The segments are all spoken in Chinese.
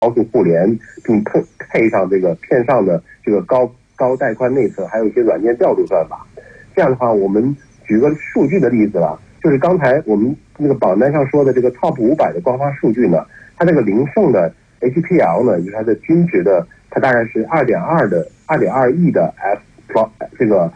高速互联，并配上这个片上的这个高带宽内存，还有一些软件调度算法。这样的话，我们举个数据的例子了，就是刚才我们那个榜单上说的这个 Top 500的官方数据呢，它这个零胜的 HPL 呢，就是它的均值的，它大概是2.2亿的 这个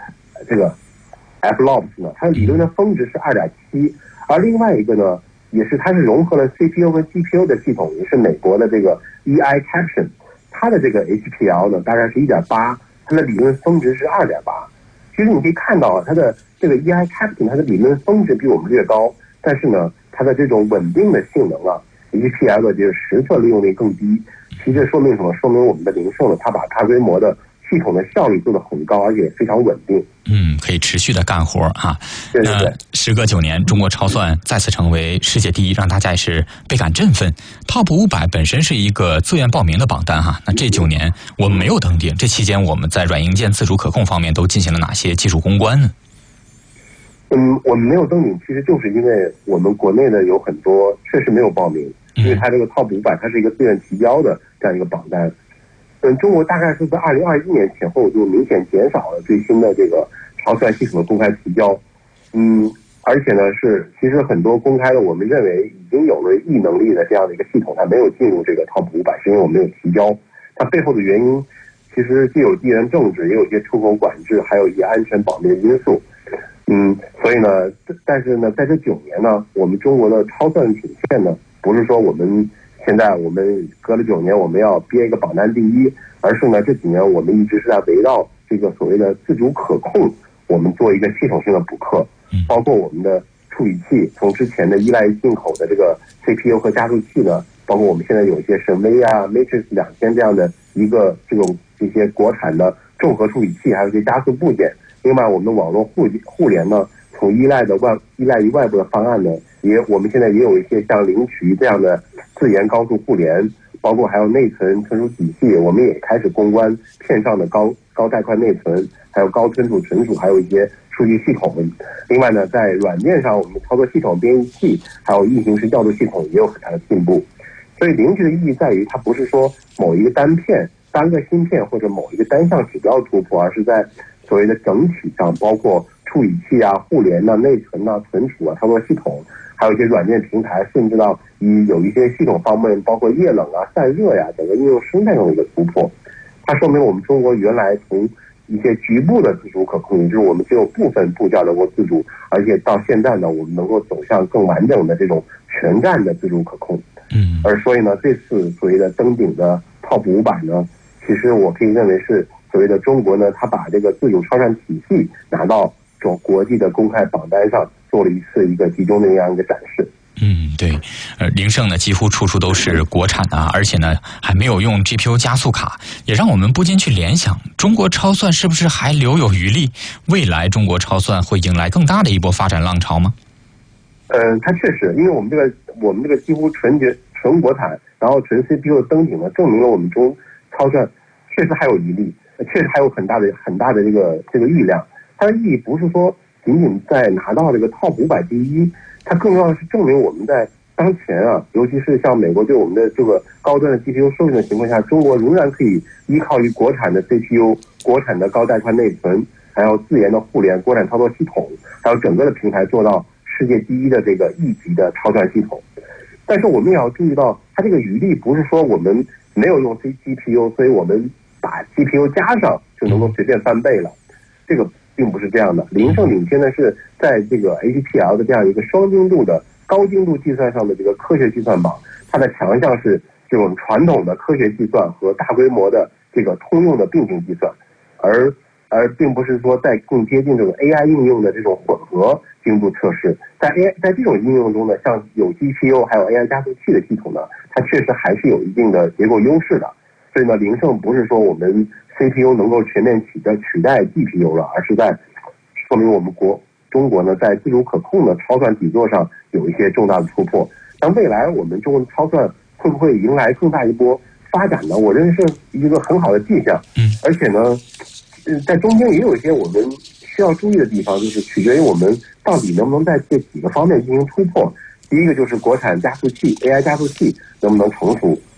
FLOPS 呢，它的理论的峰值是2.7，而另外一个呢，它是融合了 CPU 和 GPU 的系统，也是美国的这个 EI Caption， 它的这个 HPL 呢大概是1.8，它的理论峰值是2.8。其实你可以看到它的这个 EI Captain 它的理论峰值比我们略高，但是呢，它的这种稳定的性能啊 ，HPL 的这个实测利用率更低。其实说明什么？说明我们的零胜呢，它把大规模的系统的效率做得很高，而且非常稳定。 可以持续的干活啊。 对对对。 时隔9年，中国超算再次成为世界第一，让大家也是倍感振奋。Top 500本身是一个自愿报名的榜单哈，那这9年我们没有登顶，这期间我们在软硬件自主可控方面都进行了哪些技术攻关呢？ 我们没有登顶，其实就是因为我们国内的有很多确实没有报名，因为它这个 Top 500它是一个自愿提交的这样一个榜单。中国大概是在2021年前后就明显减少了最新的这个超算系统的公开提交。而且呢其实很多公开的我们认为已经有了异能力的这样的一个系统，它没有进入这个 Top 500，是因为我们没有提交。它背后的原因其实既有地缘政治，也有一些出口管制，还有一些安全保密的因素。所以呢，但是呢，在这9年呢，我们中国的超算体现呢，不是说我们现在隔了9年我们要憋一个榜单第一，而是呢这几年我们一直是在围绕这个所谓的自主可控，我们做一个系统性的补课，包括我们的处理器从之前的依赖进口的这个 CPU 和加速器呢，包括我们现在有一些神威啊、Matrix 2000这样的这些国产的综合处理器，还有一些加速部件。另外，我们的网络互联呢，从依赖于外部的方案呢，我们现在也有一些像领取这样的自研高速互联，包括还有内存存储体系，我们也开始攻关片上的高带宽内存，还有高存储存储，还有一些数据系统。另外呢，在软件上，我们操作系统编译器还有运行时调度系统也有很大的进步。所以零值的意义在于，它不是说某一个单个芯片或者某一个单项指标突破，而是在所谓的整体上，包括处理器啊、互联啊、内存啊、存储啊、操作系统，还有一些软件平台，甚至到有一些系统方面，包括液冷啊、散热呀，整个应用生态上的一个突破。它说明我们中国原来从一些局部的自主可控，也就是我们只有部分部件能够自主，而且到现在呢，我们能够走向更完整的这种全站的自主可控。而所以呢，这次所谓的登顶的 Top 500呢，其实我可以认为是所谓的中国呢，它把这个自主超算体系拿到国际的公开榜单上，做了一个集中的这样一个展示。 对，零胜呢几乎处处都是国产的，而且呢还没有用 GPU 加速卡，也让我们不禁去联想，中国超算是不是还留有余力？未来中国超算会迎来更大的一波发展浪潮吗？ 它确实，因为我们这个几乎纯国产，然后纯 CPU 登顶呢，证明了我们中超算确实还有余力，确实还有很大的这个力量。它的意义不是说仅仅在拿到这个 Top 500第一，它更重要的是证明我们在当前啊，尤其是像美国对我们的这个高端的 GPU 授权的情况下，中国仍然可以依靠于国产的 CPU、国产的高带宽内存，还有自研的互联、国产操作系统，还有整个的平台做到世界第一的这个1级的超算系统。但是我们也要注意到，它这个余力不是说我们没有用 GPU， 所以我们把 GPU 加上就能够随便翻倍了，这个并不是这样的。零胜领先的是在这个 HPL 的这样一个双精度的高精度计算上的这个科学计算榜，它的强项是这种传统的科学计算和大规模的这个通用的并行计算，而并不是说在更接近这种 AI 应用的这种混合精度测试。在这种应用中呢，像有 GPU 还有 AI 加速器的系统呢，它确实还是有一定的结构优势的。所以呢，零胜不是说我们 CPU 能够全面取代 GPU 了，而是在说明我们中国呢在自主可控的超算底座上有一些重大的突破。但未来我们中国的超算会不会迎来更大一波发展呢？我认为是一个很好的迹象。而且呢，在中间也有一些我们需要注意的地方，就是取决于我们到底能不能在这几个方面进行突破。第一个就是国产加速器 AI 加速器能不能成熟，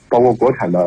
包括国产的